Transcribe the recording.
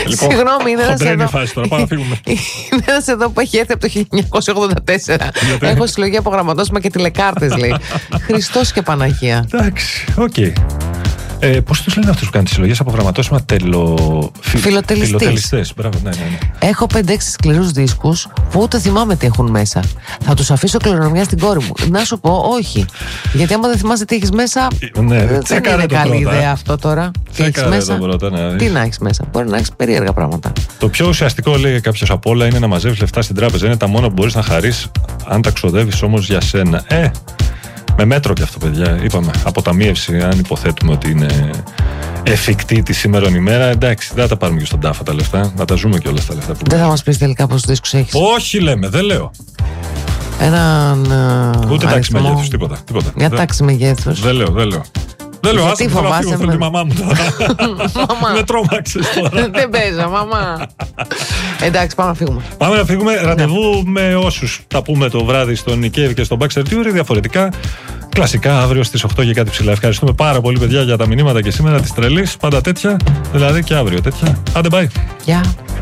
Συγγνώμη, είναι ένας εδώ που έχει έρθει από το 1984. Έχω συλλογή από γραμματόσημα και τηλεκάρτες, λέει. Χριστός και Παναγία. Εντάξει, οκ. Πώς τους λένε αυτούς που κάνουν τις συλλογές από γραμματόσημα? Φιλοτελιστές. Μπράβο, ναι. Έχω 5-6 σκληρούς δίσκους που ούτε θυμάμαι τι έχουν μέσα. Θα τους αφήσω κληρονομιά στην κόρη μου. Να σου πω, όχι. Γιατί άμα δεν θυμάσαι τι έχεις μέσα, ναι, δεν είναι καλή ιδέα αυτό τώρα. Τι έχεις μέσα? Ναι. Τι να έχεις μέσα? Μπορεί να έχεις περίεργα πράγματα. Το πιο ουσιαστικό, λέει κάποιος από όλα, είναι να μαζεύεις λεφτά στην τράπεζα. Είναι τα μόνα που μπορείς να χαρείς, αν τα ξοδεύεις όμως για σένα. Με μέτρο και αυτό, παιδιά. Είπαμε, αποταμίευση, αν υποθέτουμε ότι είναι εφικτή τη σήμερον ημέρα, εντάξει, δεν θα τα πάρουμε και στον τάφα τα λεφτά. Να τα ζούμε και όλα τα λεφτά που. Δεν θα μας πεις τελικά πόσους δίσκους έχεις? Όχι, λέμε, δεν λέω. Έναν. Ούτε τάξη μεγέθους, τίποτα. Μια τάξη μεγέθους. Δεν λέω. Δεν λέω, άσε, θέλω τη μαμά μου τώρα. Με τρόμαξες τώρα. Δεν παίζω, μαμά. Εντάξει, πάμε να φύγουμε. Πάμε να φύγουμε. Ραντεβού με όσους τα πούμε το βράδυ στον Νικέβη και στον Baxter Theory. Διαφορετικά, κλασικά αύριο στις 8 και κάτι ψηλά. Ευχαριστούμε πάρα πολύ, παιδιά, για τα μηνύματα και σήμερα της τρελής. Πάντα τέτοια, δηλαδή και αύριο τέτοια. Άντε, bye. Γεια.